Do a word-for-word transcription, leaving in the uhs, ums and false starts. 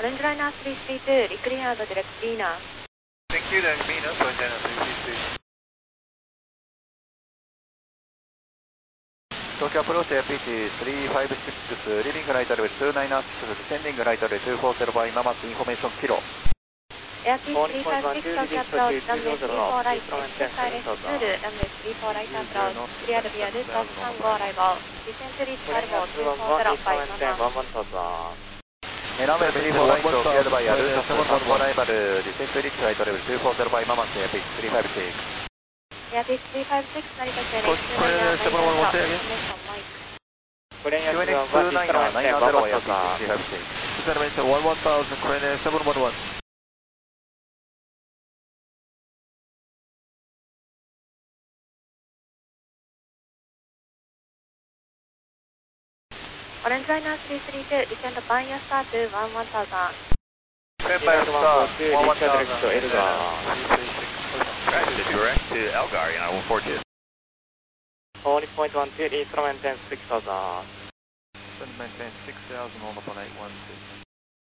Orange Liner three three two, reclean out direct Lina. Thank you, direct Lina, Orange Liner three three two. Tokyo approach Air Pitch three five six, leaving right level two nine six, descending right level two four zero by Mamas information kilo. Air Pitch three five six, Tokyo approach, runway three four right, expect direct Zulu, runway three four right approach, clear via route of Tango arrival, descend to reach Cargo two four zero by Mamas. Runway three four right, cleared by route of Tango arrival, descend to reach right level two four zero by Mamas, Air Pitch three five six. Air Pitch three five six, Narita K N X two nine nine zero, information Mike. Q N X two nine nine zero, Air Pitch three five six. Information one one thousand, Q N X seven one one. Orange Liner three three two, descend Pioneer Star to one one thousand. Pioneer Star one one thousand, Granted, direct to Elgar, on one four two. Only point one two, East maintain six thousand. maintain six thousand on the one eight one six.